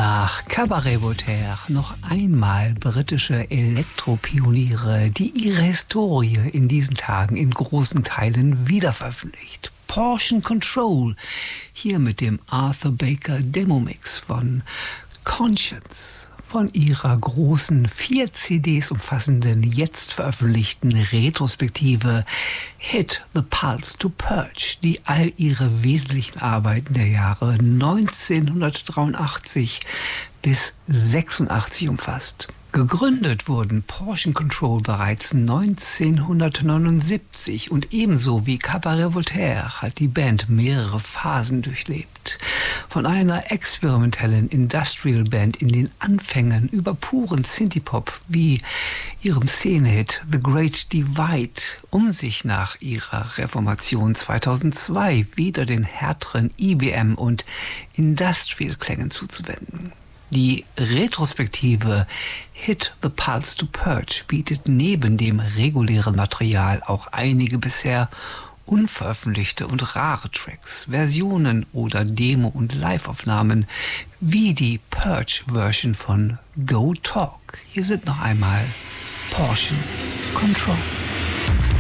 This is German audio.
Nach Cabaret Voltaire noch einmal britische Elektropioniere, die ihre Historie in diesen Tagen in großen Teilen wiederveröffentlicht. Portion Control, hier mit dem Arthur Baker Demo-Mix von Conscience. Von ihrer großen 4 CDs umfassenden, jetzt veröffentlichten Retrospektive Hit the Pulse to Purge, die all ihre wesentlichen Arbeiten der Jahre 1983 bis 86 umfasst. Gegründet wurden Portion Control bereits 1979 und ebenso wie Cabaret Voltaire hat die Band mehrere Phasen durchlebt. Von einer experimentellen Industrial Band in den Anfängen über puren Synthie-Pop wie ihrem Szenehit The Great Divide, um sich nach ihrer Reformation 2002 wieder den härteren IBM und Industrial-Klängen zuzuwenden. Die Retrospektive Hit the Pulse to Purge bietet neben dem regulären Material auch einige bisher unveröffentlichte und rare Tracks, Versionen oder Demo- und Live-Aufnahmen wie die Purge-Version von Go Talk. Hier sind noch einmal Portion Control.